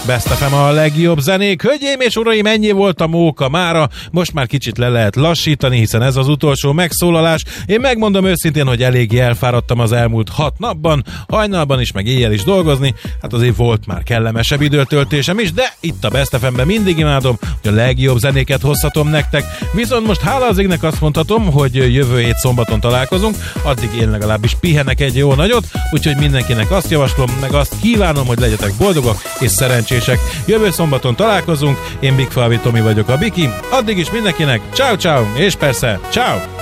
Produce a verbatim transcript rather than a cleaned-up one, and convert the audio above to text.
Best ef em a legjobb zenék. Hölgyeim és uraim, ennyi volt a móka mára. Most már kicsit le lehet lassítani, hiszen ez az utolsó megszólalás. Én megmondom őszintén, hogy eléggé elfáradtam az elmúlt hat napban, hajnalban is, meg éjjel is dolgozni. Hát azért volt már kellemesebb időtöltésem is, de itt a Best ef em-ben mindig imádom, hogy a legjobb zenéket hozhatom nektek. Viszont most hála az égnek azt mondhatom, hogy jövő hét szombaton találkozunk, addig én legalábbis pihenek egy jó nagyot, úgyhogy mindenkinek azt javaslom, meg azt kívánom, hogy legyetek boldogak és szerencsések. Jövő szombaton találkozunk, én Big Falvi Tomi vagyok, a Biki, addig is mindenkinek ciao ciao, és persze ciao!